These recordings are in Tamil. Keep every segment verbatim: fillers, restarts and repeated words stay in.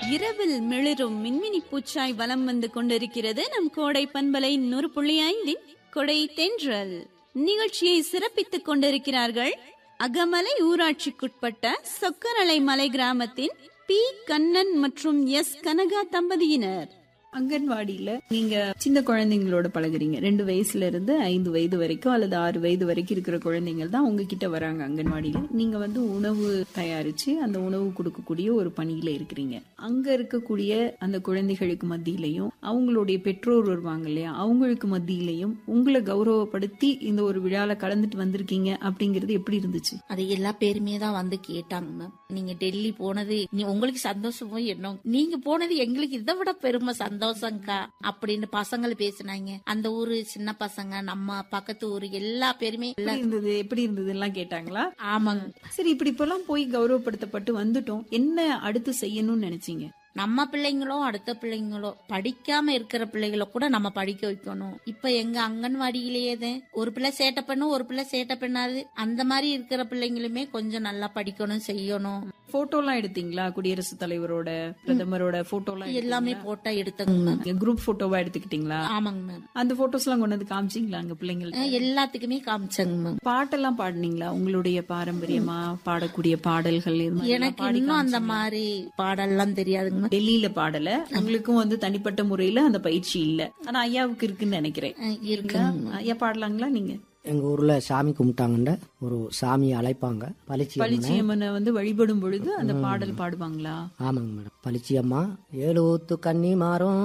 இரவில் மிளிரும் மின்மினி பூச்சாய் வலம் வந்து கொண்டிருக்கிறது நம் கோடை பண்பலை நூறு புள்ளி ஐந்தின் கொடை தென்றல் நிகழ்ச்சியை சிறப்பித்துக் கொண்டிருக்கிறார்கள் அகமலை ஊராட்சிக்குட்பட்ட சொக்கரலை மலை கிராமத்தின் பி கண்ணன் மற்றும் எஸ் கனகா தம்பதியினர். அங்கன்வாடியில நீங்க சின்ன குழந்தைங்களோட பழகுறீங்க. ரெண்டு வயசுல இருந்து ஐந்து வயது வரைக்கும் அல்லது ஆறு வயது வரைக்கும் இருக்கிற குழந்தைங்க தான் உங்ககிட்ட வராங்க அங்கன்வாடியில. நீங்க வந்து உணவு தயாரிச்சு அந்த உணவு கொடுக்கக்கூடிய ஒரு பணியில இருக்கிறீங்க. அங்க இருக்கக்கூடிய அந்த குழந்தைகளுக்கு மத்தியிலையும் அவங்களுடைய பெற்றோர் வருவாங்க இல்லையா, அவங்களுக்கு மத்தியிலையும் உங்களை கௌரவப்படுத்தி இந்த ஒரு விழால கலந்துட்டு வந்திருக்கீங்க அப்படிங்கறது எப்படி இருந்துச்சு? அது எல்லா பேருமே தான் வந்து கேட்டாங்க மேம். நீங்க டெல்லி போனது உங்களுக்கு சந்தோஷமோ என்ன, நீங்க போனது எங்களுக்கு இதை விட பெருமை சந்தோஷங்கா அப்படின்னு பசங்களை பேசினாங்க. அந்த ஊரு சின்ன பசங்க, நம்ம பக்கத்து ஊரு எல்லா பேருமே இருந்தது. எப்படி இருந்தது எல்லாம் கேட்டாங்களா? ஆமாங்க. சரி, இப்படி இப்பெல்லாம் போய் கௌரவப்படுத்தப்பட்டு வந்துட்டோம், என்ன அடுத்து செய்யணும்னு நினைச்சீங்க? நம்ம பிள்ளைங்களோ அடுத்த பிள்ளைங்களோ படிக்காம இருக்கிற பிள்ளைகளை கூட நம்ம படிக்க வைக்கணும். இப்ப எங்க அங்கன்வாடியிலேயே தான் ஒரு பிள்ளை சேட்டை பண்ணும், ஒரு பிள்ளை சேட்டை பண்ணாது. அந்த மாதிரி இருக்கிற பிள்ளைங்களுமே கொஞ்சம் நல்லா படிக்கணும், செய்யணும். போட்டோ எல்லாம் எடுத்தீங்களா? குடியரசுத் தலைவரோட, பிரதமரோட போட்டோ எல்லாம் எல்லாமே போட்டோ எடுத்தங்க மேம். குரூப் போட்டோவா எடுத்துக்கிட்டீங்களா? ஆமாங்க மேம். அந்த போட்டோஸ் எல்லாம் கொண்டு வந்து காமிச்சீங்களா அங்க பிள்ளைங்களுக்கு? எல்லாத்துக்குமே காமிச்சங்க மேம். பாட்டெல்லாம் பாடுனீங்களா? உங்களுடைய பாரம்பரியமா பாடக்கூடிய பாடல்கள்? எனக்கு இன்னும் அந்த மாதிரி பாடல்லாம் தெரியாதுங்க. டெல்லியில பாடல, உங்களுக்கும் வந்து தனிப்பட்ட முறையில அந்த பயிற்சி இல்ல. ஆனா ஐயாவுக்கு இருக்குன்னு நினைக்கிறேன். இருக்கு. ஐயா பாடலாங்களா நீங்க? எங்க ஊர்ல சாமி கும்பிட்டாங்கன்ற ஒரு சாமியை அழைப்பாங்க, பளிச்சியம்மனை வந்து வழிபடும் பொழுது அந்த பாடல் பாடுவாங்களா? ஆமாங்க மேடம். பளிச்சியம்மா ஏழு ஊத்து கன்னி மாறும்,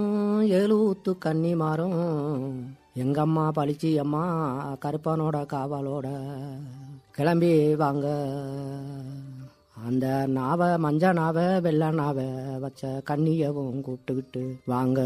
ஏழு ஊத்து கன்னி மாறும், எங்கம்மா பளிச்சியம்மா கருப்பனோட காவலோட கிளம்பி வாங்க, அந்த நாவ மஞ்ச நாவ வெள்ள நாவ வச்ச கண்ணியவும் கூப்பிட்டுக்கிட்டு வாங்க.